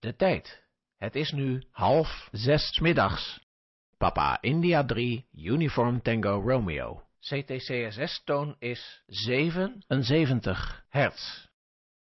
De tijd. Het is nu 5:30 middags. Papa India 3, Uniform Tango Romeo. CTCSS-toon is 77 hertz.